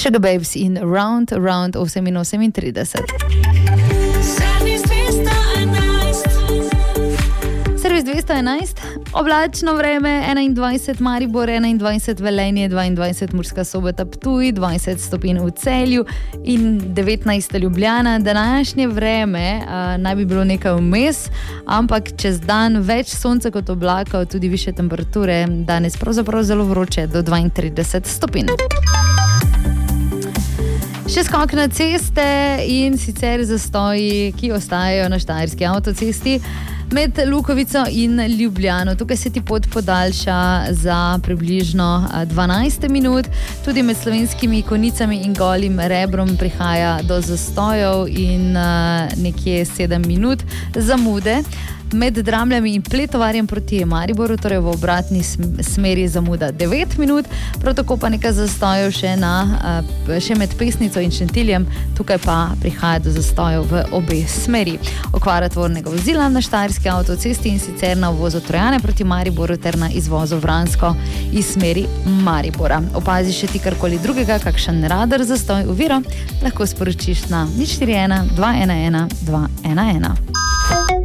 Sugar Babes in Round 8:38. Servis 211, oblačno vreme, 21 Maribor, 21 Velenje, 22 Murska Sobota, Ptuj, 20 stopinj v Celju in 19 Ljubljana. Današnje vreme naj bi bilo nekaj vmes, ampak čez dan več sonca kot oblakov, tudi više temperature, danes pravzaprav zelo vroče, do 32 stopinj. Še skok na ceste in sicer zastoji, ki ostajajo na štajerski avtocesti med Lukovico in Ljubljano. Tukaj se ti pot podaljša za približno 12 minut. Tudi med Slovenskimi Konicami in Golim Rebrom prihaja do zastojev in nekje 7 minut zamude. Med Dramljami in Pletovarjem proti Mariboru, torej v obratni smeri zamuda 9 minut, prav tako pa nekaj zastojev še med Pesnico in Šentiljem, tukaj pa prihaja do zastojev v obe smeri. Okvara tvornega vozila na štajerski avtocesti in sicer na uvozu Trojane proti Mariboru ter na izvozu Vransko iz smeri Maribora. Opazi še ti karkoli drugega, kakšen radar zastoj oviro, lahko sporočiš na 041 211 211.